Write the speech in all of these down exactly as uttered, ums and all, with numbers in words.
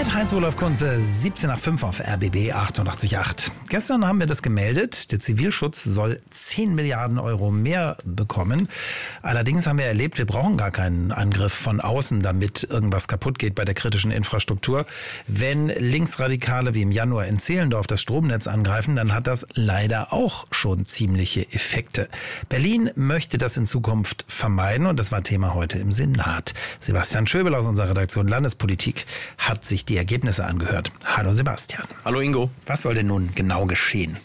Mit Heinz-Olaf Kunze, siebzehn nach fünf auf R B B achtundachtzig Komma acht. Gestern haben wir das gemeldet. Der Zivilschutz soll zehn Milliarden Euro mehr bekommen. Allerdings haben wir erlebt, wir brauchen gar keinen Angriff von außen, damit irgendwas kaputt geht bei der kritischen Infrastruktur. Wenn Linksradikale wie im Januar in Zehlendorf das Stromnetz angreifen, dann hat das leider auch schon ziemliche Effekte. Berlin möchte das in Zukunft vermeiden und das war Thema heute im Senat. Sebastian Schöbel aus unserer Redaktion Landespolitik hat sich die Ergebnisse angehört. Hallo Sebastian. Hallo Ingo. Was soll denn nun genau geschehen?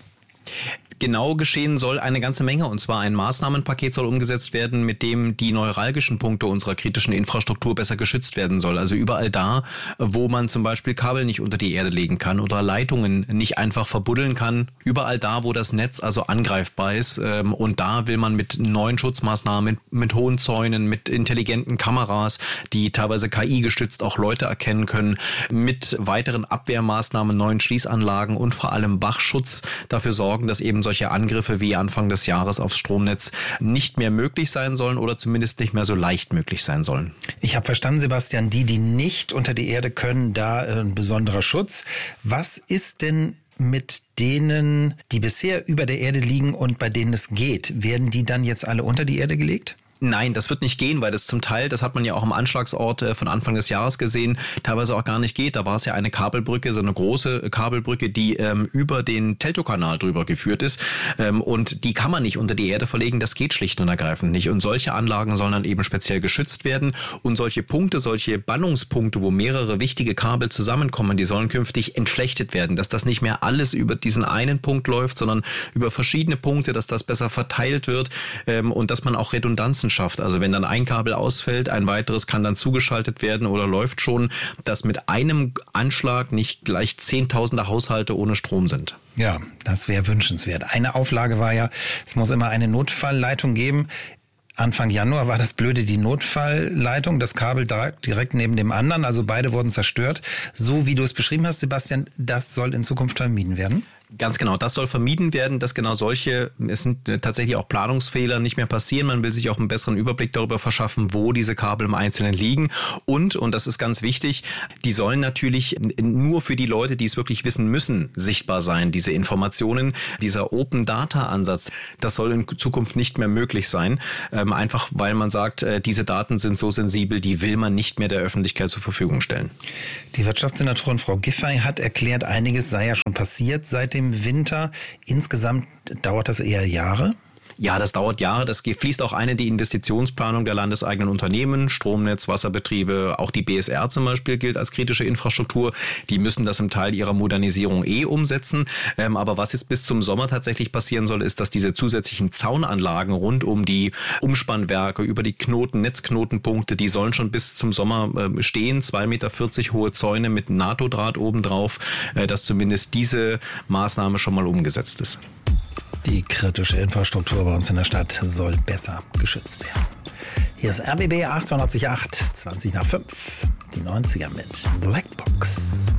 Genau geschehen soll eine ganze Menge, und zwar ein Maßnahmenpaket soll umgesetzt werden, mit dem die neuralgischen Punkte unserer kritischen Infrastruktur besser geschützt werden soll. Also überall da, wo man zum Beispiel Kabel nicht unter die Erde legen kann oder Leitungen nicht einfach verbuddeln kann, überall da, wo das Netz also angreifbar ist. Und da will man mit neuen Schutzmaßnahmen, mit, mit hohen Zäunen, mit intelligenten Kameras, die teilweise K I gestützt auch Leute erkennen können, mit weiteren Abwehrmaßnahmen, neuen Schließanlagen und vor allem Wachschutz dafür sorgen, dass eben solche Angriffe wie Anfang des Jahres aufs Stromnetz nicht mehr möglich sein sollen oder zumindest nicht mehr so leicht möglich sein sollen. Ich habe verstanden, Sebastian, die, die nicht unter die Erde können, da ein besonderer Schutz. Was ist denn mit denen, die bisher über der Erde liegen und bei denen es geht? Werden die dann jetzt alle unter die Erde gelegt? Nein, das wird nicht gehen, weil das zum Teil, das hat man ja auch am Anschlagsort von Anfang des Jahres gesehen, teilweise auch gar nicht geht. Da war es ja eine Kabelbrücke, so eine große Kabelbrücke, die ähm, über den Teltow-Kanal drüber geführt ist. Ähm, und die kann man nicht unter die Erde verlegen, das geht schlicht und ergreifend nicht. Und solche Anlagen sollen dann eben speziell geschützt werden. Und solche Punkte, solche Bannungspunkte, wo mehrere wichtige Kabel zusammenkommen, die sollen künftig entflechtet werden. Dass das nicht mehr alles über diesen einen Punkt läuft, sondern über verschiedene Punkte, dass das besser verteilt wird ähm, und dass man auch Redundanzen schafft. Also wenn dann ein Kabel ausfällt, ein weiteres kann dann zugeschaltet werden oder läuft schon, dass mit einem Anschlag nicht gleich Zehntausende Haushalte ohne Strom sind. Ja, das wäre wünschenswert. Eine Auflage war ja, es muss immer eine Notfallleitung geben. Anfang Januar war das Blöde die Notfallleitung, das Kabel direkt neben dem anderen, also beide wurden zerstört. So wie du es beschrieben hast, Sebastian, das soll in Zukunft vermieden werden? Ganz genau, das soll vermieden werden, dass genau solche, es sind tatsächlich auch Planungsfehler, nicht mehr passieren. Man will sich auch einen besseren Überblick darüber verschaffen, wo diese Kabel im Einzelnen liegen. Und, und das ist ganz wichtig, die sollen natürlich nur für die Leute, die es wirklich wissen müssen, sichtbar sein, diese Informationen. Dieser Open-Data-Ansatz, das soll in Zukunft nicht mehr möglich sein. Ähm, einfach weil man sagt, äh, diese Daten sind so sensibel, die will man nicht mehr der Öffentlichkeit zur Verfügung stellen. Die Wirtschaftssenatorin Frau Giffey hat erklärt, einiges sei ja schon passiert seit dem im Winter. Insgesamt dauert das eher Jahre? Ja, das dauert Jahre. Das fließt auch ein in die Investitionsplanung der landeseigenen Unternehmen, Stromnetz, Wasserbetriebe, auch die B S R zum Beispiel gilt als kritische Infrastruktur. Die müssen das im Teil ihrer Modernisierung eh umsetzen. Ähm, aber was jetzt bis zum Sommer tatsächlich passieren soll, ist, dass diese zusätzlichen Zaunanlagen rund um die Umspannwerke, über die Knoten, Netzknotenpunkte, die sollen schon bis zum Sommer äh, stehen. zwei Meter vierzig hohe Zäune mit NATO-Draht obendrauf, äh, dass zumindest diese Maßnahme schon mal umgesetzt ist. Die kritische Infrastruktur bei uns in der Stadt soll besser geschützt werden. Hier ist R B B achtundachtzig Komma acht, zwanzig nach fünf. Die neunziger mit Blackbox.